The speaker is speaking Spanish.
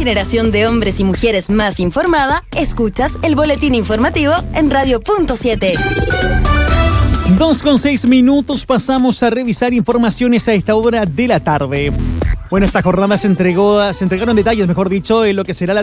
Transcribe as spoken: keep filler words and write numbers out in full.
generación de hombres y mujeres más informada, escuchas el boletín informativo en Radio Punto siete. Dos con seis minutos, pasamos a revisar informaciones a esta hora de la tarde. Bueno, esta jornada se entregó, se entregaron detalles, mejor dicho, en lo que será la